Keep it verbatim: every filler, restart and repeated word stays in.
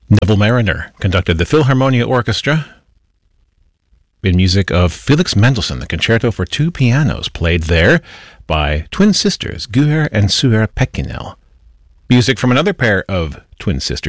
Neville Mariner conducted the Philharmonia Orchestra in music of Felix Mendelssohn, the concerto for two pianos, played there by twin sisters Guher and Suher Pekinel. Music from another pair of twin sisters,